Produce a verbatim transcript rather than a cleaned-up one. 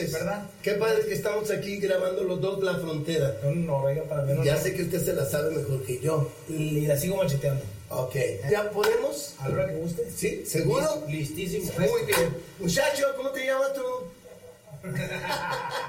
martes, ¿verdad? Qué padre que estamos aquí grabando los dos La Frontera. No, no, oiga, para mí no. Ya no. sé que usted se la sabe mejor que yo. Y la sigo macheteando. Ok. ¿Ya podemos? A la hora que guste. ¿Sí? ¿Seguro? Listísimo. Muy bien. Muchacho, ¿cómo te llamas tú?